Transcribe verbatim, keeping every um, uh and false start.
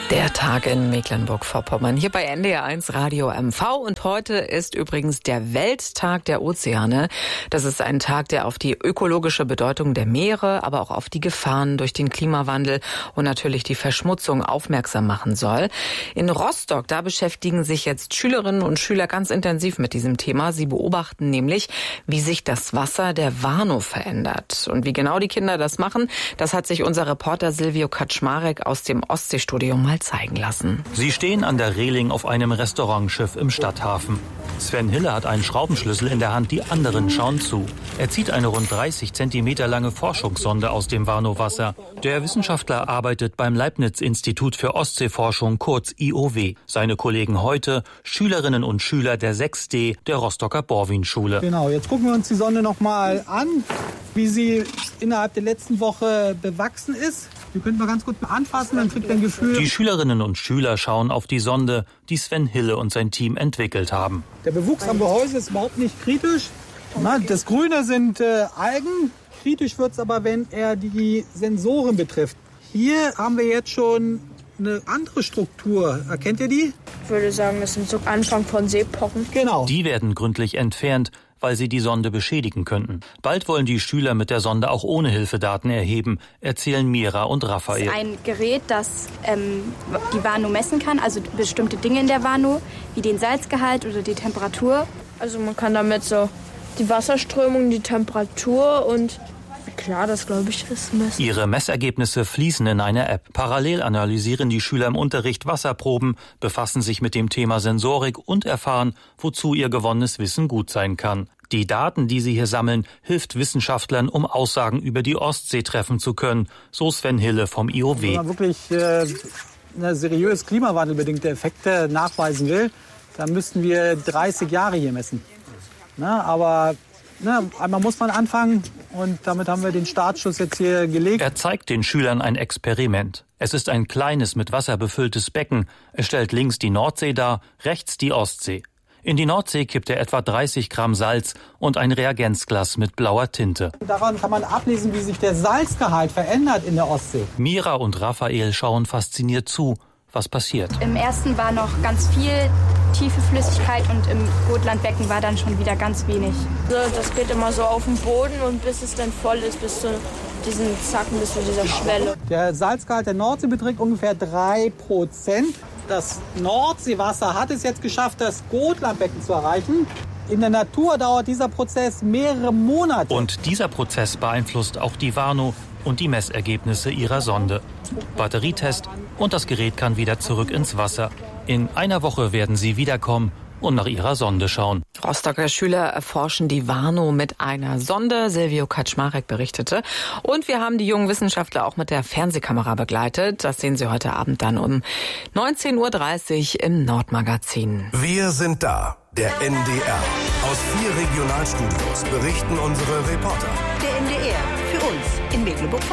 Der Tag in Mecklenburg-Vorpommern, hier bei N D R eins Radio M V. Und heute ist übrigens der Welttag der Ozeane. Das ist ein Tag, der auf die ökologische Bedeutung der Meere, aber auch auf die Gefahren durch den Klimawandel und natürlich die Verschmutzung aufmerksam machen soll. In Rostock, da beschäftigen sich jetzt Schülerinnen und Schüler ganz intensiv mit diesem Thema. Sie beobachten nämlich, wie sich das Wasser der Warnow verändert. Und wie genau die Kinder das machen, das hat sich unser Reporter Silvio Kaczmarek aus dem Ostseestudio mal zeigen lassen. Sie stehen an der Reling auf einem Restaurantschiff im Stadthafen. Sven Hille hat einen Schraubenschlüssel in der Hand, die anderen schauen zu. Er zieht eine rund dreißig Zentimeter lange Forschungssonde aus dem Warnow-Wasser. Der Wissenschaftler arbeitet beim Leibniz-Institut für Ostseeforschung, kurz I O W. Seine Kollegen heute, Schülerinnen und Schüler der sechs D der Rostocker Borwin-Schule. Genau, jetzt gucken wir uns die Sonde noch mal an, wie sie innerhalb der letzten Woche bewachsen ist. Wir können mal ganz gut anfassen, dann kriegt ihr ein Gefühl. Die Schülerinnen und Schüler schauen auf die Sonde, die Sven Hille und sein Team entwickelt haben. Der Bewuchs am Gehäuse ist überhaupt nicht kritisch. Na, das Grüne sind äh, Algen. Kritisch wird es aber, wenn er die Sensoren betrifft. Hier haben wir jetzt schon eine andere Struktur. Erkennt ihr die? Ich würde sagen, das sind so Anfang von Seepocken. Genau. Die werden gründlich entfernt, weil sie die Sonde beschädigen könnten. Bald wollen die Schüler mit der Sonde auch ohne Hilfe Daten erheben, erzählen Mira und Raphael. Das ist ein Gerät, das ähm, die Warnow messen kann, also bestimmte Dinge in der Warnow, wie den Salzgehalt oder die Temperatur. Also man kann damit so die Wasserströmung, die Temperatur und klar, das glaube ich ist messen. Ihre Messergebnisse fließen in eine App. Parallel analysieren die Schüler im Unterricht Wasserproben, befassen sich mit dem Thema Sensorik und erfahren, wozu ihr gewonnenes Wissen gut sein kann. Die Daten, die sie hier sammeln, hilft Wissenschaftlern, um Aussagen über die Ostsee treffen zu können, so Sven Hille vom I O W. Wenn man wirklich äh, eine seriös klimawandelbedingte Effekte nachweisen will, dann müssten wir dreißig Jahre hier messen. Na, aber na, einmal muss man anfangen und damit haben wir den Startschuss jetzt hier gelegt. Er zeigt den Schülern ein Experiment. Es ist ein kleines, mit Wasser befülltes Becken. Es stellt links die Nordsee dar, rechts die Ostsee. In die Nordsee kippt er etwa dreißig Gramm Salz und ein Reagenzglas mit blauer Tinte. Daran kann man ablesen, wie sich der Salzgehalt verändert in der Ostsee. Mira und Raphael schauen fasziniert zu, was passiert. Im ersten war noch ganz viel tiefe Flüssigkeit und im Gotlandbecken war dann schon wieder ganz wenig. Das geht immer so auf den Boden und bis es dann voll ist, bis zu diesen Zacken, bis zu dieser Schwelle. Der Salzgehalt der Nordsee beträgt ungefähr drei Prozent. Das Nordseewasser hat es jetzt geschafft, das Gotlandbecken zu erreichen. In der Natur dauert dieser Prozess mehrere Monate. Und dieser Prozess beeinflusst auch die Warnow und die Messergebnisse ihrer Sonde. Batterietest und das Gerät kann wieder zurück ins Wasser. In einer Woche werden sie wiederkommen und nach ihrer Sonde schauen. Rostocker Schüler erforschen die Warnow mit einer Sonde, Silvio Kaczmarek berichtete. Und wir haben die jungen Wissenschaftler auch mit der Fernsehkamera begleitet. Das sehen Sie heute Abend dann um neunzehn Uhr dreißig im Nordmagazin. Wir sind da, der N D R. Aus vier Regionalstudios berichten unsere Reporter. Der N D R, für uns in Mecklenburg-Vorpommern.